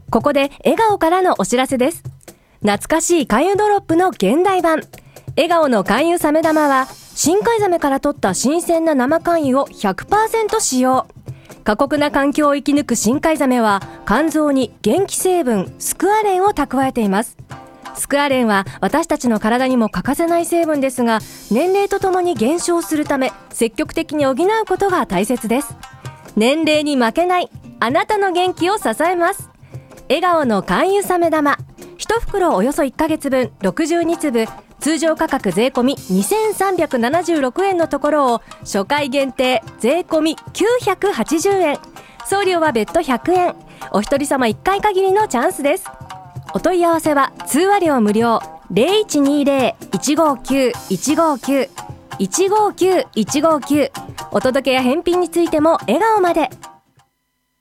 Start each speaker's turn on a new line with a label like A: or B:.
A: ここで笑顔からのお知らせです。懐かしい勧誘ドロップの現代版。笑顔の勧誘サメ玉は、深海ザメから取った新鮮な生肝油を 100% 使用。過酷な環境を生き抜く深海ザメは、肝臓に元気成分スクアレンを蓄えています。スクアレンは私たちの体にも欠かせない成分ですが、年齢とともに減少するため、積極的に補うことが大切です。年齢に負けない、あなたの元気を支えます。笑顔の肝油サメ玉。1袋およそ1ヶ月分62粒、通常価格税込み2376円のところを、初回限定税込み980円。送料は別途100円。お一人様1回限りのチャンスです。お問い合わせは通話料無料 0120-159-159 159-159。お届けや返品についても笑顔まで。